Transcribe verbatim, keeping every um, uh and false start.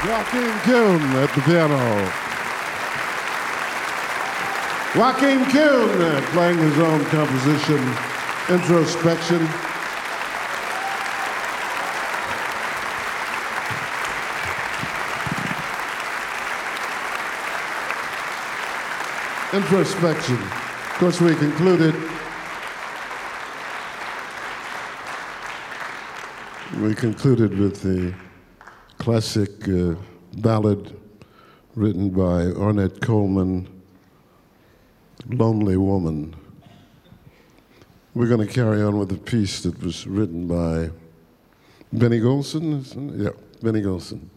Joaquin Kuhn at the piano. Joaquin Kuhn uh, playing his own composition, Introspection. Introspection. Of course, we concluded we concluded with the classic uh, ballad written by Ornette Coleman, Lonely Woman. We're going to carry on with a piece that was written by Benny Golson. Yeah, Benny Golson.